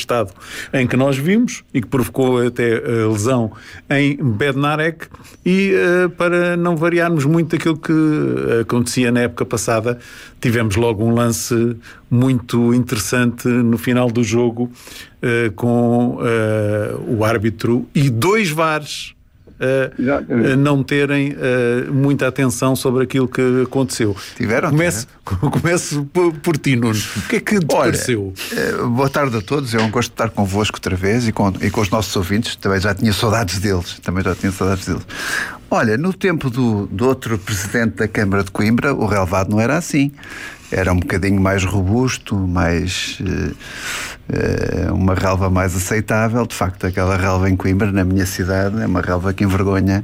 estado em que nós vimos e que provocou até a lesão em Bednarek, e para não variarmos muito daquilo que acontecia na época passada, tivemos logo um lance muito interessante no final do jogo, com o árbitro e 2 VARs não terem muita atenção sobre aquilo que aconteceu. Começo por ti, Nuno. O que é que te pareceu? Boa tarde a todos, é um gosto de estar convosco outra vez e com os nossos ouvintes. Também já tinha saudades deles. Olha, no tempo do outro presidente da Câmara de Coimbra, o relevado não era assim. Era um bocadinho mais robusto, mais uma relva mais aceitável. De facto, aquela relva em Coimbra, na minha cidade, é uma relva que envergonha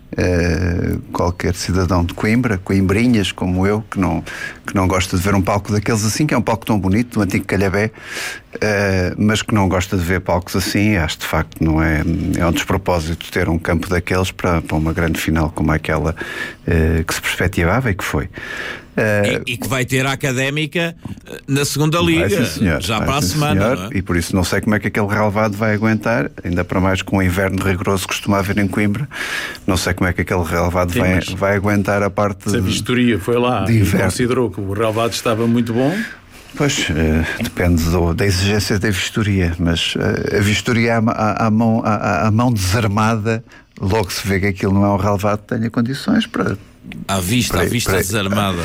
qualquer cidadão de Coimbra, coimbrinhas como eu, que não gosta de ver um palco daqueles assim, que é um palco tão bonito, do antigo Calhabé, mas que não gosta de ver palcos assim. Acho de facto não é um despropósito ter um campo daqueles para uma grande final como aquela que se perspectivava e que foi. E que vai ter a Académica na segunda Liga, já para a semana, não é? E por isso não sei como é que aquele relevado vai aguentar, ainda para mais com o inverno rigoroso que costuma haver em Coimbra. Não sei como é que aquele relevado vai aguentar a parte se a vistoria foi lá e considerou que o relevado estava muito bom. Pois, depende da exigência da vistoria, mas a vistoria à mão desarmada, logo se vê que aquilo não é um relevado que tenha condições para... À vista desarmada.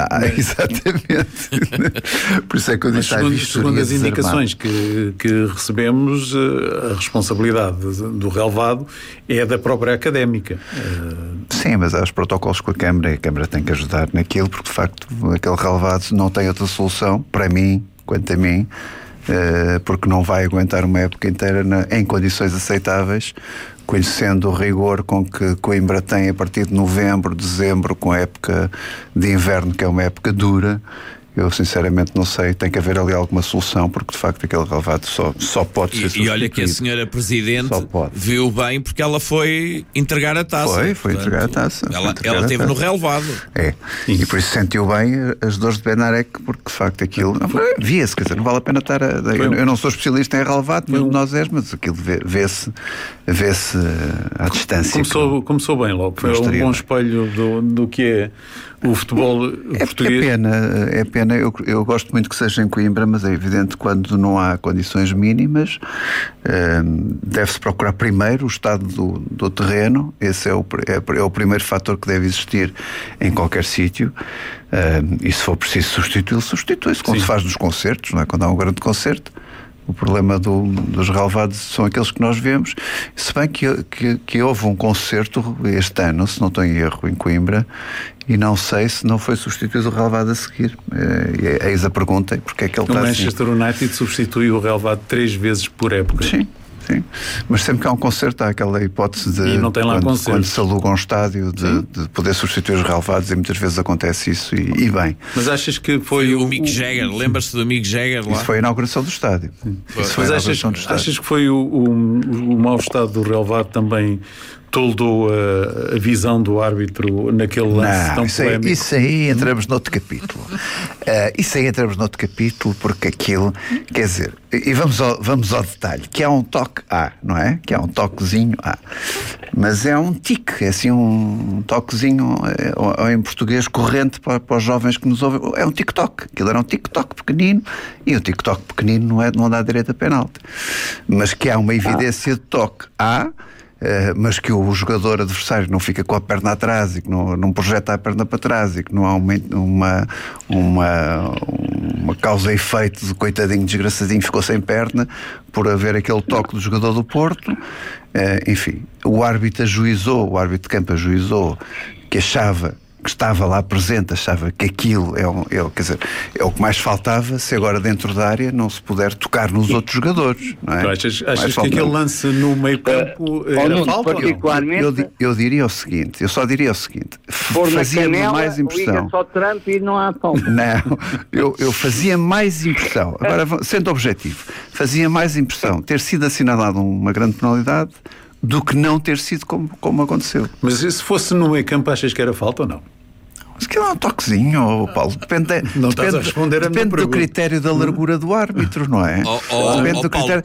Exatamente. Por isso é que eu disse segundo as indicações que recebemos, a responsabilidade do relevado é da própria Académica. Sim, mas há os protocolos com a Câmara, e a Câmara tem que ajudar naquilo, porque de facto aquele relevado não tem outra solução, para mim, quanto a mim, porque não vai aguentar uma época inteira em condições aceitáveis, conhecendo o rigor com que Coimbra tem a partir de novembro, dezembro, com a época de inverno, que é uma época dura. Eu sinceramente não sei, tem que haver ali alguma solução, porque de facto aquele relevado só pode ser substituído. E olha que a senhora Presidente viu bem, porque ela foi entregar a taça. Foi entregar a taça. Ela esteve no relevado. E por isso sentiu bem as dores de Bednarek, porque de facto aquilo via-se, quer dizer, não vale a pena estar eu não sou especialista em relevado, nenhum de nós és, mas aquilo vê-se à distância. Começou bem logo, foi um bom espelho do que é o futebol português. É pena, eu gosto muito que seja em Coimbra, mas é evidente que quando não há condições mínimas, deve-se procurar primeiro o estado do terreno. Esse é o primeiro fator que deve existir em qualquer sítio, e se for preciso substituí-lo, substitui-se, como se faz nos concertos, não é? Quando há um grande concerto. O problema dos relevados são aqueles que nós vemos, se bem que houve um concerto este ano, se não estou em erro, em Coimbra, e não sei se não foi substituído o relevado a seguir. Eis a pergunta, porque é que ele está assim. O Manchester United substitui o relevado 3 vezes por época. Sim. Mas sempre que há um concerto há aquela hipótese de e não tem lá quando se aluga um estádio de poder substituir os relevados, e muitas vezes acontece isso e bem. Mas achas que foi o Mick Jagger? Lembras-te do Mick Jagger lá? Isso foi a inauguração do estádio. Mas achas que foi o mau estado do relevado também toldou a visão do árbitro naquele lance tão polémico? Isso aí entramos noutro capítulo. Porque aquilo, quer dizer, e vamos ao detalhe, que é um toque não é? Que é um toquezinho mas é um tique, é assim um toquezinho, ou em português corrente para os jovens que nos ouvem, é um tic-toc. Aquilo era um tic-toc pequenino, e o tic-toc pequenino não dá direito a penalti. Mas que há uma evidência de toque, mas que o jogador adversário não fica com a perna atrás e que não projeta a perna para trás e que não há uma causa e efeito de coitadinho, desgraçadinho, ficou sem perna por haver aquele toque do jogador do Porto. Enfim, o árbitro de campo ajuizou que achava que estava lá presente, achava que aquilo quer dizer, é o que mais faltava, se agora dentro da área não se puder tocar nos outros jogadores, não é? Achas que aquele lance no meio campo era falta? Eu diria o seguinte, fazia-me mais impressão. Só Trump e não há falta. Não, eu fazia mais impressão, agora sendo objetivo, fazia mais impressão ter sido assinalada uma grande penalidade do que não ter sido como aconteceu. Mas se fosse no meio campo, achas que era falta ou não? Mas que é um toquezinho, Paulo. Depende do critério da largura do árbitro, não é? Depende do critério.